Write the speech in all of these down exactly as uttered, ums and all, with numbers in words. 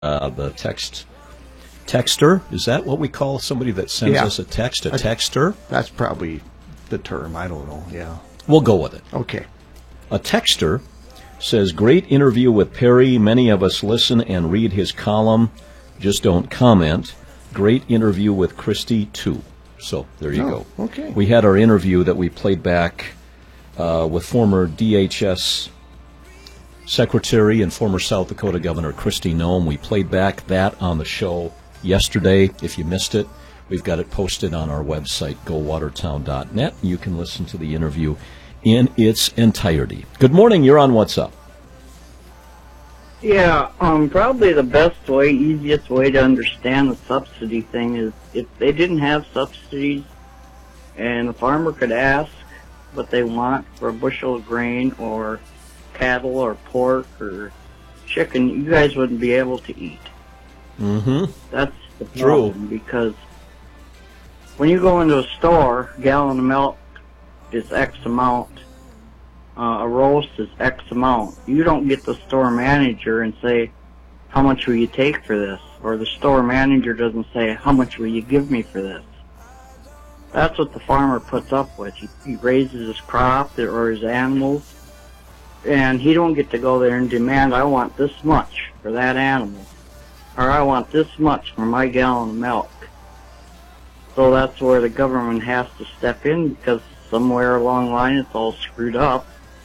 uh, the text texter. Is that what we call somebody that sends Yeah. us a text? A texter? That's probably the term. I don't know. Yeah. We'll go with it. Okay. A texter says, great interview with Perry. Many of us listen and read his column, just don't comment. Great interview with Christy, too. So there you Oh, go. okay. We had our interview that we played back uh, with former D H S Secretary and former South Dakota Governor Christy Noem. We played back that on the show yesterday. If you missed it, we've got it posted on our website, go watertown dot net. You can listen to the interview in its entirety. Good morning. You're on What's Up. Yeah, um, probably the best way, easiest way to understand the subsidy thing is if they didn't have subsidies and the farmer could ask what they want for a bushel of grain or cattle or pork or chicken, you guys wouldn't be able to eat. Mm-hmm. That's the True. problem, because when you go into a store, a gallon of milk is X amount. Uh, a roast is X amount. You don't get the store manager and say, how much will you take for this? Or the store manager doesn't say, how much will you give me for this? That's what the farmer puts up with. He, he raises his crop or his animals, and he don't get to go there and demand, I want this much for that animal, or I want this much for my gallon of milk. So that's where the government has to step in, because somewhere along the line it's all screwed up.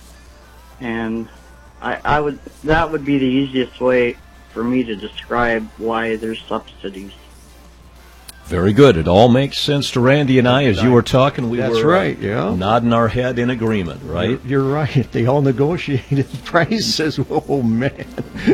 And I, I would that would be the easiest way for me to describe why there's subsidies. Very good. It all makes sense to Randy and I. As you were talking, we That's were uh, right, yeah. nodding our head in agreement, right? You're, you're right. They all negotiated prices. Oh, man.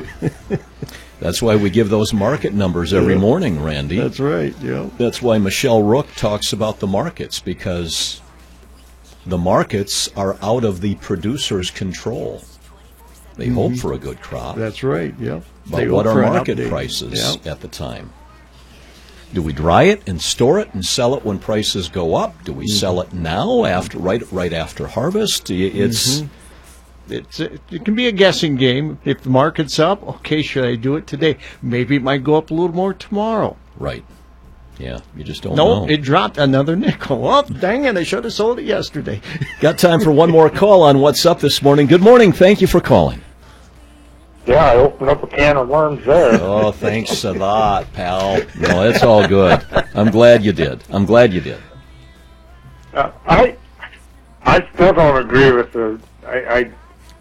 That's why we give those market numbers every Yeah. morning, Randy. That's right, yeah. That's why Michelle Rook talks about the markets, because the markets are out of the producer's control. They Mm-hmm. hope for a good crop, That's right, yeah. but They what hope are for an market update. prices Yeah. at the time? Do we dry it and store it and sell it when prices go up? Do we Mm-hmm. sell it now, after right right after harvest? It's Mm-hmm. It's, it can be a guessing game. If the market's up, okay, should I do it today? Maybe it might go up a little more tomorrow. right. Yeah, you just don't No, know. it dropped another nickel. Oh, dang it, I should have sold it yesterday. Got time for one more call on What's Up this morning. Good morning. Thank you for calling. Yeah, I opened up a can of worms there. Oh, thanks a lot, pal. No, it's all good. I'm glad you did. I'm glad you did. Uh, I I still don't agree with the. I I,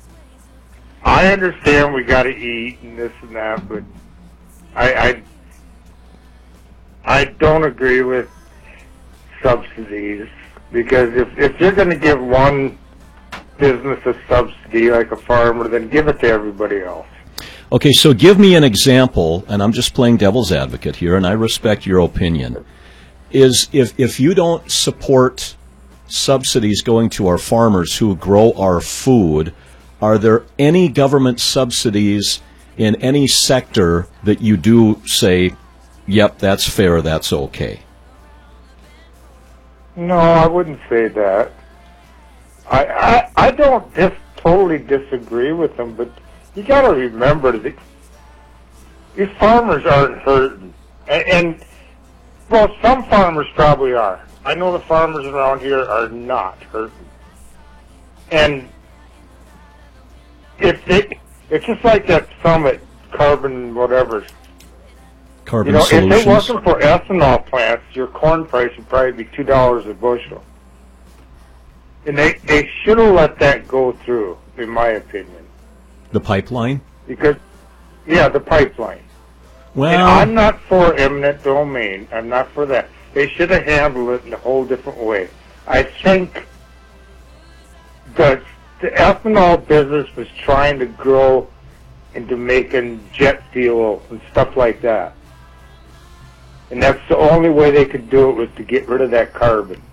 I understand we got to eat and this and that, but I I I don't agree with subsidies, because if if you're going to give one business a subsidy like a farmer, then give it to everybody else. Okay, so give me an example, and I'm just playing devil's advocate here, and I respect your opinion. Is if if you don't support subsidies going to our farmers who grow our food, are there any government subsidies in any sector that you do say, yep, that's fair, that's okay? No, I wouldn't say that. I I, I don't dis- totally disagree with them, but you got to remember that these farmers aren't hurting, and, and well, some farmers probably are. I know the farmers around here are not hurting, and if they, it's just like that Summit carbon whatever. Carbon You know, solutions. if it wasn't for ethanol plants, your corn price would probably be two dollars a bushel. And they they should have let that go through, in my opinion. The pipeline? Because, yeah, the pipeline. Well, And I'm not for eminent domain. I'm not for that. They should have handled it in a whole different way. I think the the ethanol business was trying to grow into making jet fuel and stuff like that. And that's the only way they could do it, was to get rid of that carbon.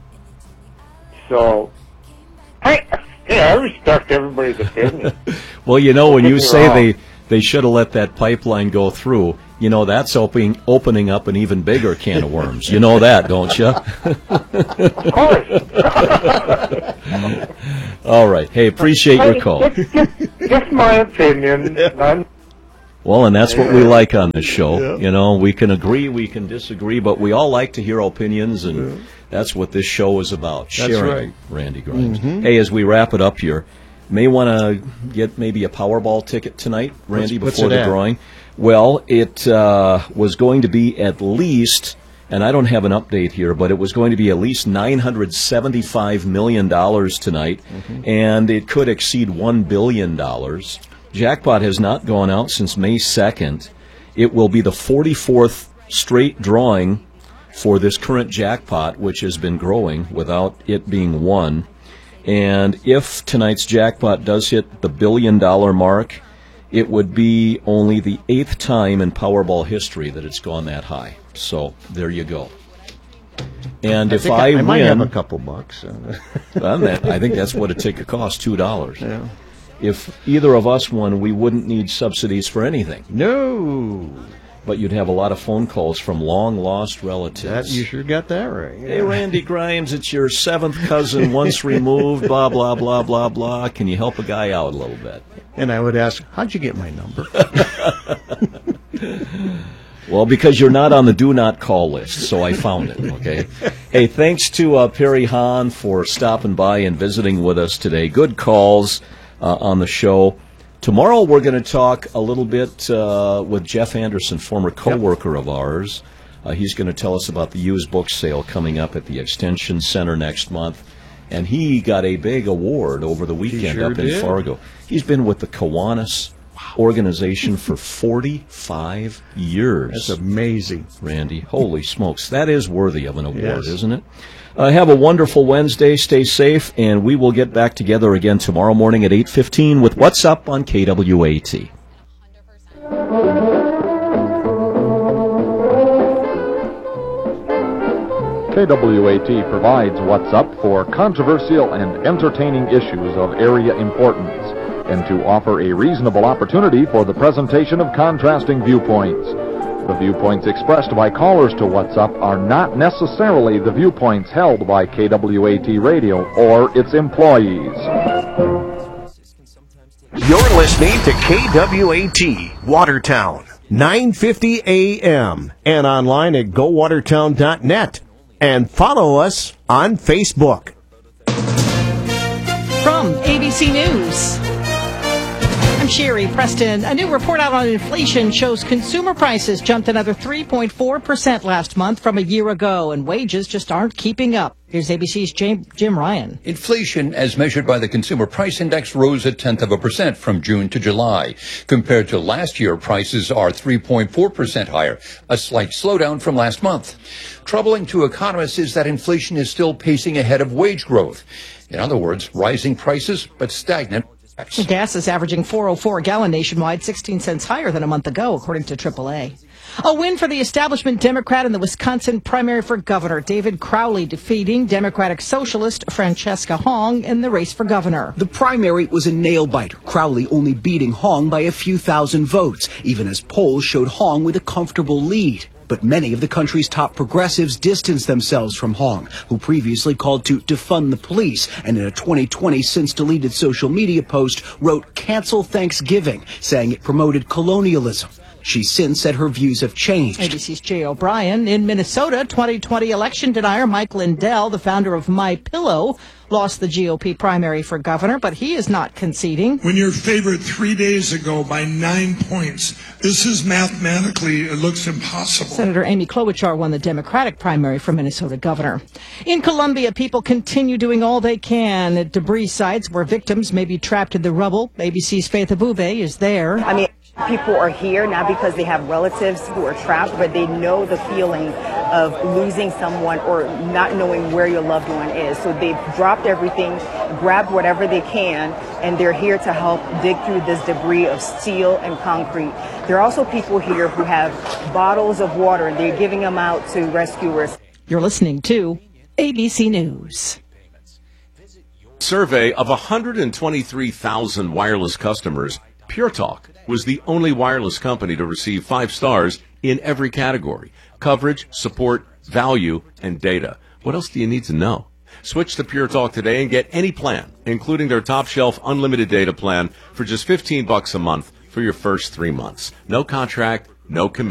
So, I yeah, I respect everybody's opinion. well, you know, when Don't you get me say wrong. they, they should have let that pipeline go through, you know, that's opening opening up an even bigger can of worms. You know that, don't you? Of course. All right. Hey, appreciate your call. Just, just, just my opinion. None, Well, and that's what we like on this show. Yeah. You know, we can agree, we can disagree, but we all like to hear opinions, and yeah. that's what this show is about, that's sharing, right. Randy Grimes. Mm-hmm. Hey, as we wrap it up here, may want to get maybe a Powerball ticket tonight, Randy, what's, before what's the at? drawing. Well, it uh, was going to be at least, and I don't have an update here, but it was going to be at least nine hundred seventy-five million dollars tonight, mm-hmm. and it could exceed one billion dollars. Jackpot has not gone out since May second. It will be the forty-fourth straight drawing for this current jackpot, which has been growing without it being won. And if tonight's jackpot does hit the billion-dollar mark, it would be only the eighth time in Powerball history that it's gone that high. So there you go. And I if think I, I, I win, might have a couple bucks. well, that, I think that's what a ticket costs, two dollars. Yeah. If either of us won, we wouldn't need subsidies for anything. No. But you'd have a lot of phone calls from long-lost relatives. That, you sure got that right. Yeah. Hey, Randy Grimes, it's your seventh cousin once removed, blah, blah, blah, blah, blah. Can you help a guy out a little bit? And I would ask, how'd you get my number? Well, because you're not on the do not call list, so I found it, okay? Hey, thanks to uh, Perry Hahn for stopping by and visiting with us today. Good calls uh, on the show. Tomorrow we're going to talk a little bit uh, with Jeff Anderson, former coworker yep. of ours. Uh, he's going to tell us about the used book sale coming up at the Extension Center next month. And he got a big award over the weekend sure up in did. Fargo. He's been with the Kiwanis organization for forty-five years. That's amazing. Randy, holy smokes. That is worthy of an award, yes. isn't it? Uh, have a wonderful Wednesday. Stay safe, and we will get back together again tomorrow morning at eight fifteen with What's Up on K W A T. K W A T provides What's Up for controversial and entertaining issues of area importance, and to offer a reasonable opportunity for the presentation of contrasting viewpoints. The viewpoints expressed by callers to What's Up are not necessarily the viewpoints held by K W A T Radio or its employees. You're listening to K W A T Watertown, nine fifty A M, and online at go watertown dot net. And follow us on Facebook. From A B C News, I'm Sherry Preston. A new report out on inflation shows consumer prices jumped another three point four percent last month from a year ago, and wages just aren't keeping up. Here's A B C's Jim, Jim Ryan. Inflation, as measured by the Consumer Price Index, rose a tenth of a percent from June to July. Compared to last year, prices are three point four percent higher, a slight slowdown from last month. Troubling to economists is that inflation is still pacing ahead of wage growth. In other words, rising prices, but stagnant. Gas is averaging four oh four a gallon nationwide, sixteen cents higher than a month ago, according to triple A. A win for the establishment Democrat in the Wisconsin primary for governor. David Crowley defeating Democratic Socialist Francesca Hong in the race for governor. The primary was a nail-biter, Crowley only beating Hong by a few thousand votes, even as polls showed Hong with a comfortable lead. But many of the country's top progressives distanced themselves from Hong, who previously called to defund the police, and in a twenty twenty since-deleted social media post wrote, "Cancel Thanksgiving," saying it promoted colonialism. She since said her views have changed. A B C's Jay O'Brien. In Minnesota, twenty twenty election denier Mike Lindell, the founder of MyPillow, lost the G O P primary for governor, but he is not conceding. When you're favored three days ago by nine points, this is mathematically, it looks impossible. Senator Amy Klobuchar won the Democratic primary for Minnesota governor. In Colombia, people continue doing all they can at debris sites where victims may be trapped in the rubble. A B C's Faith Abube is there. I mean, people are here not because they have relatives who are trapped, but they know the feeling of losing someone or not knowing where your loved one is. So they've dropped everything, grabbed whatever they can, and they're here to help dig through this debris of steel and concrete. There are also people here who have bottles of water, and they're giving them out to rescuers. You're listening to A B C News. Survey of one hundred twenty-three thousand wireless customers, Pure Talk was the only wireless company to receive five stars in every category: coverage, support, value, and data. What else do you need to know? Switch to Pure Talk today and get any plan, including their top shelf unlimited data plan, for just fifteen bucks a month for your first three months. No contract, no commitment.